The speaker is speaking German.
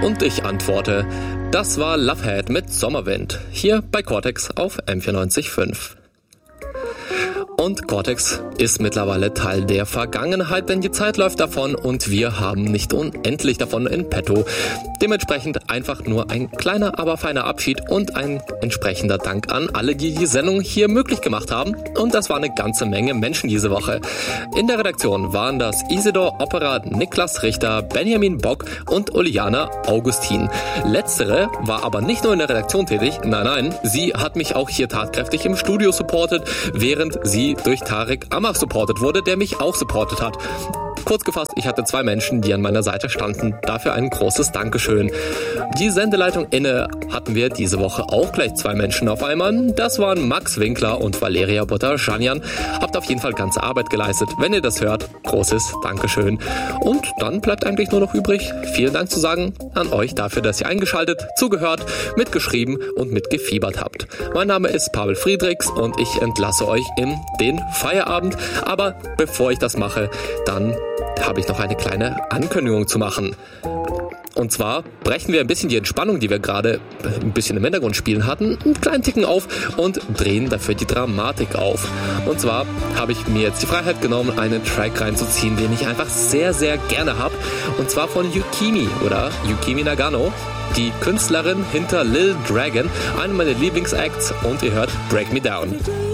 Und ich antworte, das war Lovehead mit Sommerwind, hier bei Cortex auf M94.5. Und Cortex ist mittlerweile Teil der Vergangenheit, denn die Zeit läuft davon und wir haben nicht unendlich davon in petto. Dementsprechend einfach nur ein kleiner, aber feiner Abschied und ein entsprechender Dank an alle, die die Sendung hier möglich gemacht haben. Und das war eine ganze Menge Menschen diese Woche. In der Redaktion waren das Isidor Opera, Niklas Richter, Benjamin Bock und Uliana Augustin. Letztere war aber nicht nur in der Redaktion tätig, nein, sie hat mich auch hier tatkräftig im Studio supportet, während sie durch Tarek Amach supportet wurde, der mich auch supportet hat. Kurz gefasst, ich hatte 2 Menschen, die an meiner Seite standen. Dafür ein großes Dankeschön. Die Sendeleitung inne hatten wir diese Woche auch gleich 2 Menschen auf einmal. Das waren Max Winkler und Valeria Botter-Schanjan. Habt auf jeden Fall ganze Arbeit geleistet. Wenn ihr das hört, großes Dankeschön. Und dann bleibt eigentlich nur noch übrig, vielen Dank zu sagen an euch dafür, dass ihr eingeschaltet, zugehört, mitgeschrieben und mitgefiebert habt. Mein Name ist Pavel Friedrichs und ich entlasse euch in den Feierabend. Aber bevor ich das mache, dann habe ich noch eine kleine Ankündigung zu machen. Und zwar brechen wir ein bisschen die Entspannung, die wir gerade ein bisschen im Hintergrund spielen hatten, einen kleinen Ticken auf und drehen dafür die Dramatik auf. Und zwar habe ich mir jetzt die Freiheit genommen, einen Track reinzuziehen, den ich einfach sehr, sehr gerne habe. Und zwar von Yukimi oder Yukimi Nagano, die Künstlerin hinter Lil Dragon, einer meiner Lieblingsacts, und ihr hört Break Me Down.